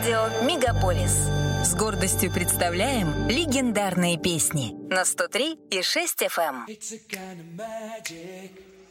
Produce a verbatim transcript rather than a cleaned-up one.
Радио Мегаполис. С гордостью представляем легендарные песни на сто три и шесть эф эм. It's a kind of magic.